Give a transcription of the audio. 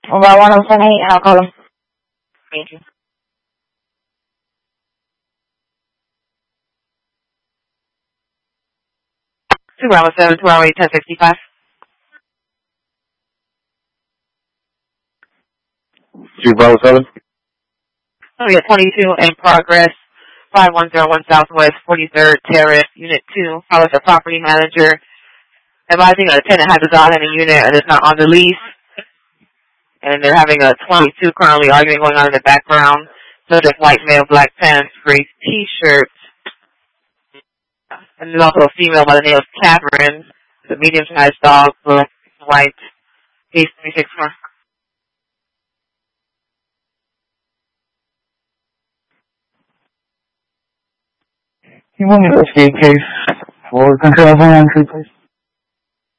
About 1078, and I'll call them. Thank you. 207, 208, 1065. 207. Oh, yeah, 22 in progress, 5101 Southwest 43rd Terrace, Unit 2. I was a property manager advising a tenant has a dog in a unit and it's not on the lease. And they're having a 22 currently arguing going on in the background. Subject white male, black pants, gray t-shirt. And there's also a female by the name of Catherine. It's a medium-sized dog, black, white, case 364. You want me to investigate case for control of entry, please?